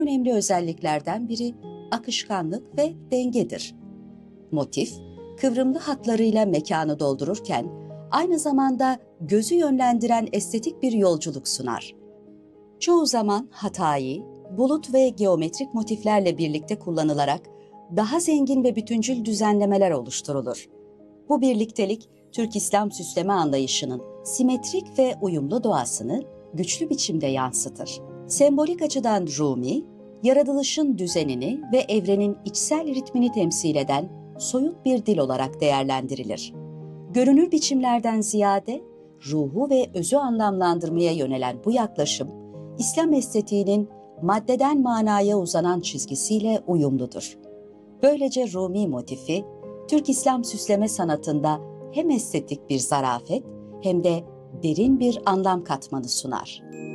önemli özelliklerden biri akışkanlık ve dengedir. Motif, kıvrımlı hatlarıyla mekanı doldururken aynı zamanda gözü yönlendiren estetik bir yolculuk sunar. Çoğu zaman hatayı, bulut ve geometrik motiflerle birlikte kullanılarak daha zengin ve bütüncül düzenlemeler oluşturulur. Bu birliktelik, Türk İslam süsleme anlayışının simetrik ve uyumlu doğasını güçlü biçimde yansıtır. Sembolik açıdan Rumi, yaratılışın düzenini ve evrenin içsel ritmini temsil eden soyut bir dil olarak değerlendirilir. Görünür biçimlerden ziyade ruhu ve özü anlamlandırmaya yönelen bu yaklaşım, İslam estetiğinin maddeden manaya uzanan çizgisiyle uyumludur. Böylece Rumi motifi, Türk İslam süsleme sanatında hem estetik bir zarafet hem de derin bir anlam katmanı sunar.